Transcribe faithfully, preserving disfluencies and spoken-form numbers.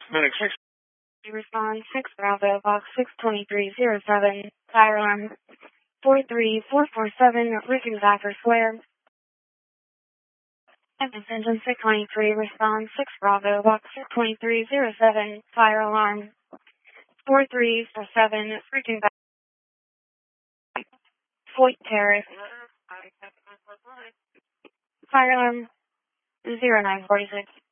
Medic six. Respond six Bravo, box six twenty-three zero seven, fire alarm four three four four seven, roofing Zaffer Square. Engine six twenty-three, respond six Bravo, box six twenty-three zero seven, fire alarm four three four seven, roofing Zaffer Foyt Terrace. Fire alarm zero nine four six.